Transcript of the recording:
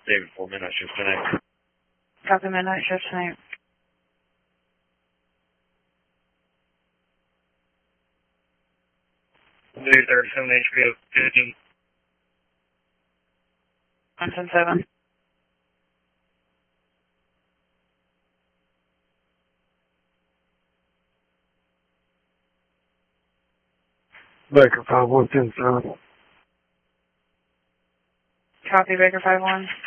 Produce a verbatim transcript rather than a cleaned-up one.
David for midnight shift tonight. Copy midnight shift tonight. Louis thirty-seven H P O fifteen. one ten seven. Baker five one ten seven. Copy Baker five one.